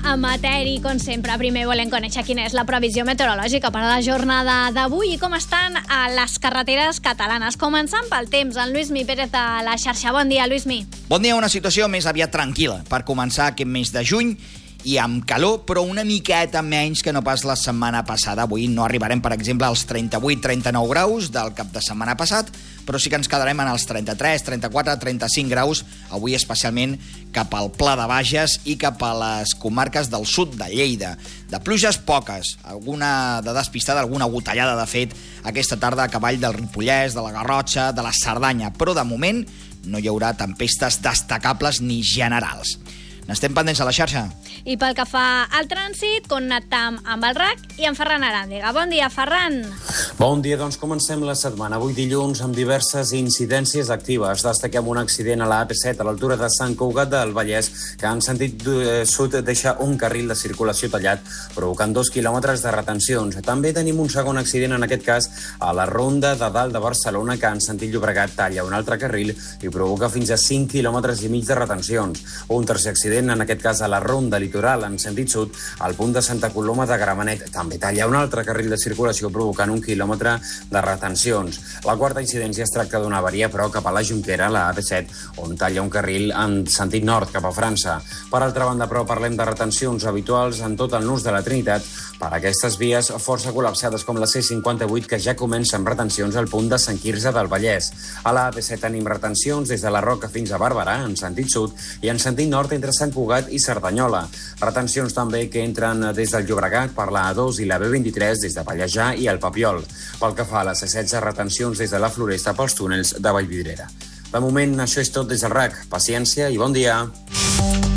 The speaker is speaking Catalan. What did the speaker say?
en matèria, com sempre. Primer volem conèixer quina és la previsió meteorològica per a la jornada d'avui i com estan a les carreteres catalanes. Començant pel temps, en Lluís Mi Pérez de la xarxa. Bon dia, Lluís Mi. Bon dia, una situació més aviat tranquil·la per començar aquest mes de juny i amb calor, però una miqueta menys que no pas la setmana passada. Avui no arribarem, per exemple, als 38-39 graus del cap de setmana passat, però sí que ens quedarem en els 33, 34, 35 graus, avui especialment cap al Pla de Bages i cap a les comarques del sud de Lleida. De pluges poques, alguna de despistada, alguna gotellada, de fet, aquesta tarda a cavall del Ripollès, de la Garrotxa, de la Cerdanya, però de moment no hi haurà tempestes destacables ni generals. N'estem pendents a la xarxa. I pel que fa al trànsit, connectam amb el RAC i en Ferran Aràndega. Bon dia, Ferran. Bon dia, doncs comencem la setmana. Avui dilluns amb diverses incidències actives. Destaquem un accident a la AP7 a l'altura de Sant Cugat del Vallès que en sentit sud deixa un carril de circulació tallat, provocant 2 quilòmetres de retencions. També tenim un segon accident, en aquest cas a la Ronda de Dalt de Barcelona, que en sentit Llobregat talla un altre carril i provoca fins a 5 quilòmetres i mig de retencions. Un tercer accident, en aquest cas a la Ronda Litoral, en sentit sud, al punt de Santa Coloma de Gramenet. També talla un altre carril de circulació, provocant 1 quilòmetre de retencions. La quarta incidència es tracta d'una avaria, però cap a la Jonquera, la AP7, on talla un carril en sentit nord, cap a França. Per altra banda, però, parlem de retencions habituals en tot el nus de la Trinitat per aquestes vies força col·lapsades com la C58, que ja comença amb retencions al punt de Sant Quirze del Vallès. A la AP7 tenim retencions des de la Roca fins a Barberà, en sentit sud, i en sentit nord entre Sant Cugat i Cerdanyola. Retencions també que entren des del Llobregat per la A2 i la B23 des de Pallejà i el Papiol. Pel que fa a la C16, retencions des de la Floresta pels túnels de Vallvidrera. De moment, això és tot des del RAC. Paciència i bon dia.